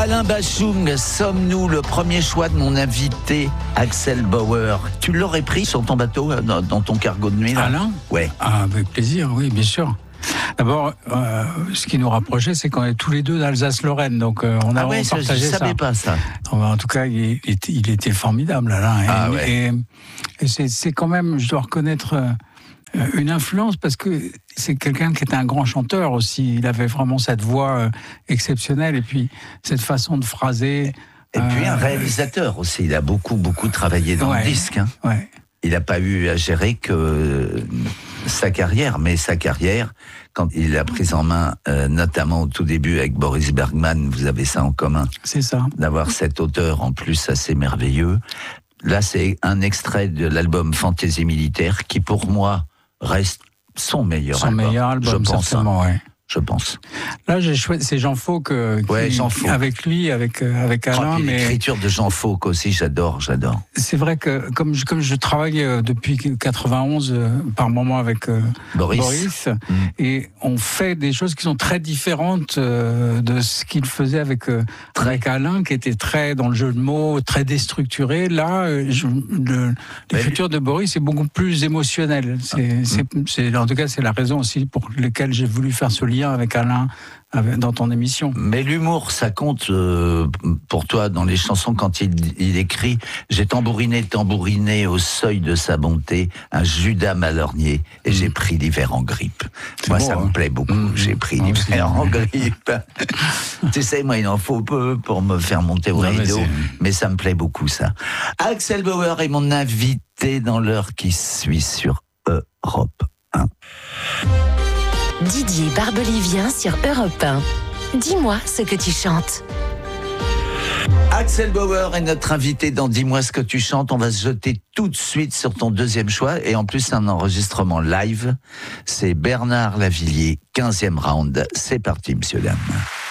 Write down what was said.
Alain Bachung, sommes-nous le premier choix de mon invité, Axel Bauer? Tu l'aurais pris sur ton bateau, dans ton cargo de nuit là? Alain? Ouais. Ah, avec plaisir, oui, bien sûr. D'abord, ce qui nous rapprochait, c'est qu'on est tous les deux d'Alsace-Lorraine, donc on a partagé ça. Je savais pas ça. En tout cas, il était formidable, Alain. Et c'est quand même, je dois reconnaître, une influence, parce que c'est quelqu'un qui était un grand chanteur aussi. Il avait vraiment cette voix exceptionnelle, et puis cette façon de phraser. Et puis un réalisateur aussi. Il a beaucoup travaillé dans le disque. Hein. Ouais. Il n'a pas eu à gérer que sa carrière, mais sa carrière, quand il l'a prise en main, notamment au tout début avec Boris Bergman, vous avez ça en commun. C'est ça. D'avoir cet auteur en plus assez merveilleux. Là, c'est un extrait de l'album Fantaisie militaire qui, pour moi, reste son meilleur album, certainement, ouais. Je pense. Là, j'ai choisi, c'est Jean Fauque, Jean Fauque. avec lui, avec Alain. Mais l'écriture de Jean Fauque aussi, j'adore. C'est vrai que comme je travaille depuis 91 par moment avec Boris, et on fait des choses qui sont très différentes de ce qu'il faisait avec Alain, qui était très dans le jeu de mots, très déstructuré. Là, l'écriture de Boris est beaucoup plus émotionnelle. En tout cas, c'est la raison aussi pour laquelle j'ai voulu faire ce lien avec Alain dans ton émission. Mais l'humour, ça compte pour toi dans les chansons quand il écrit « J'ai tambouriné au seuil de sa bonté, un Judas malorgné, et j'ai pris l'hiver en grippe. » Moi, ça me plaît beaucoup. J'ai pris l'hiver en grippe. Tu sais, moi, il en faut peu pour me faire monter au rideau, mais ça me plaît beaucoup, ça. Axel Bauer est mon invité dans l'heure qui suit sur Europe 1. Didier Barbelivien sur Europe 1. Dis-moi ce que tu chantes. Axel Bauer est notre invité dans Dis-moi ce que tu chantes. On va se jeter tout de suite sur ton deuxième choix. Et en plus, c'est un enregistrement live. C'est Bernard Lavilliers, 15e round. C'est parti, monsieur, dame.